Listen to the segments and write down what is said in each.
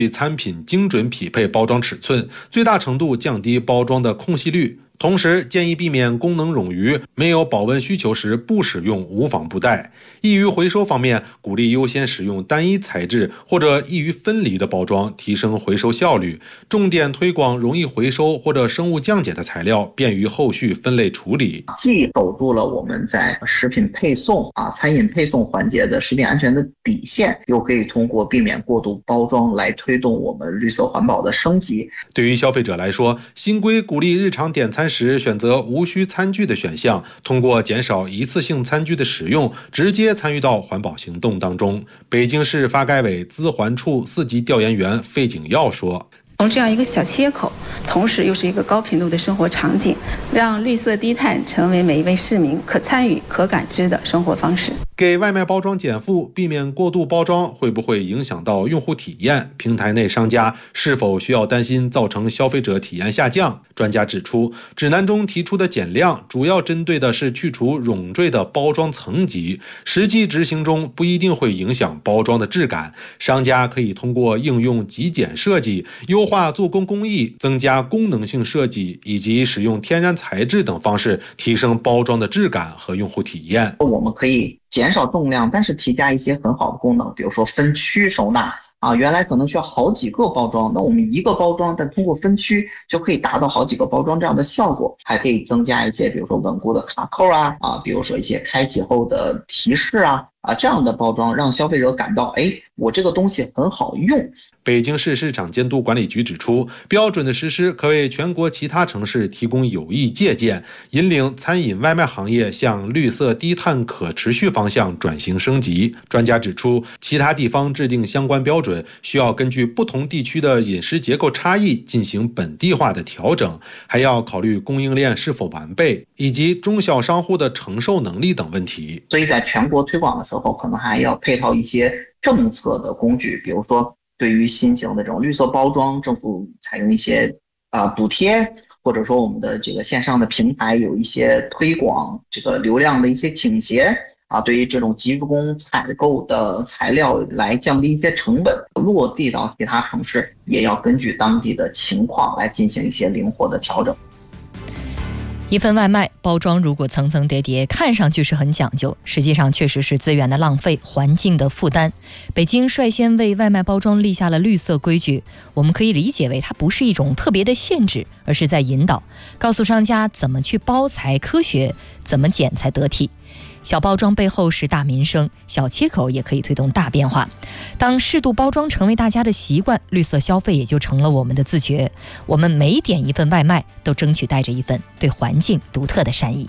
与餐品精准匹配包装尺寸，最大程度降低包装的空隙率。同时，建议避免功能冗余、没有保温需求时不使用无纺布袋。易于回收方面，鼓励优先使用单一材质或者易于分离的包装，提升回收效率。重点推广容易回收或者生物降解的材料，便于后续分类处理。 既守住了我们在食品配送餐饮配送环节的食品安全的底线，又可以通过避免过度包装来推动我们绿色环保的升级。 对于消费者来说，新规鼓励日常点餐时选择无需餐具的选项，通过减少一次性餐具的使用，直接参与到环保行动当中。北京市发改委资环处4级调研员费景耀说， 从这样一个小切口，同时又是一个高频度的生活场景，让绿色低碳成为每一位市民可参与、可感知的生活方式。 给外卖包装减负，避免过度包装，会不会影响到用户体验？平台内商家是否需要担心造成消费者体验下降？专家指出，指南中提出的减量主要针对的是去除冗赘的包装层级，实际执行中不一定会影响包装的质感。商家可以通过应用极简设计、优化做工工艺、增加功能性设计以及使用天然材质等方式，提升包装的质感和用户体验。 我们可以减少重量，但是提加一些很好的功能，比如说分区收纳原来可能需要好几个包装，那我们一个包装，但通过分区就可以达到好几个包装这样的效果。还可以增加一些比如说稳固的卡扣比如说一些开启后的提示这样的包装，让消费者感到我这个东西很好用。 北京市市场监督管理局指出，标准的实施可为全国其他城市提供有益借鉴，引领餐饮外卖行业向绿色低碳可持续方向转型升级。专家指出，其他地方制定相关标准，需要根据不同地区的饮食结构差异进行本地化的调整，还要考虑供应链是否完备，以及中小商户的承受能力等问题。 所以在全国推广的时候，可能还要配套一些政策的工具，比如说对于新型的这种绿色包装，政府采用一些补贴，或者说我们的这个线上的平台有一些推广这个流量的一些倾斜对于这种集中采购的材料来降低一些成本，落地到其他城市，也要根据当地的情况来进行一些灵活的调整。 一份外卖包装如果层层叠叠，看上去是很讲究，实际上确实是资源的浪费、环境的负担。北京率先为外卖包装立下了绿色规矩，我们可以理解为它不是一种特别的限制，而是在引导，告诉商家怎么去包才科学，怎么剪才得体。小包装背后是大民生，小切口也可以推动大变化。当适度包装成为大家的习惯，绿色消费也就成了我们的自觉。我们每点一份外卖，都争取带着一份对环境独特的善意。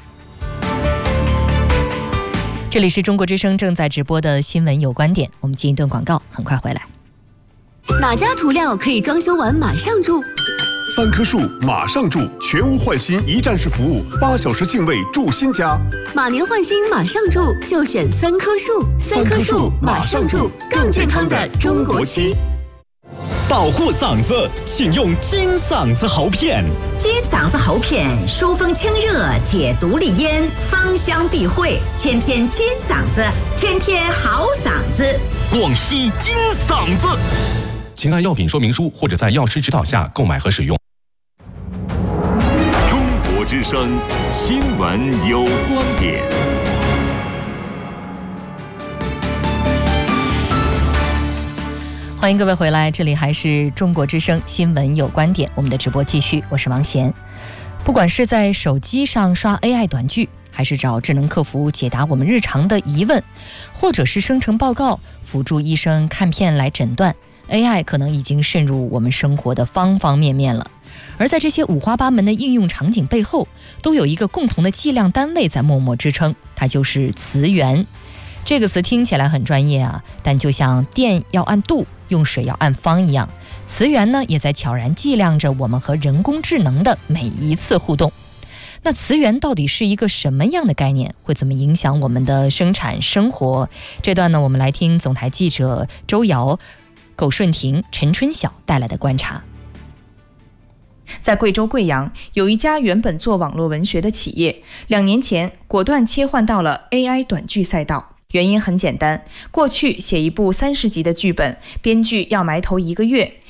这里是中国之声正在直播的新闻有观点，我们进一段广告，很快回来。 哪家涂料可以装修完马上住 ？3棵树马上住，全屋换新一站式服务，8小时净位住新家。 马年换新马上住，就选3棵树。3棵树马上住，更健康的中国区。 保护嗓子，请用金嗓子喉片。 金嗓子喉片疏风清热，解毒利咽，芳香避秽，天天金嗓子，天天好嗓子。 广西金嗓子。请按药品说明书或者在药师指导下购买和使用。 中国之声新闻有观点。 欢迎各位回来，这里还是中国之声新闻有观点，我们的直播继续，我是王贤。不管是在手机上刷 AI 短剧，还是找智能客服解答我们日常的疑问，或者是生成报告辅助医生看片来诊断， AI 可能已经渗入我们生活的方方面面了。而在这些五花八门的应用场景背后，都有一个共同的计量单位在默默支撑，它就是词源。这个词听起来很专业但就像电要按度，用水要按方一样，词源呢也在悄然计量着我们和人工智能的每一次互动。那词源到底是一个什么样的概念？会怎么影响我们的生产生活？这段呢，我们来听总台记者周瑶、苟顺婷、陈春晓带来的观察。 在贵州贵阳，有一家原本做网络文学的企业，2年前果断切换到了 AI 短剧赛道。原因很简单，过去写一部30集的剧本，编剧要埋头1个月，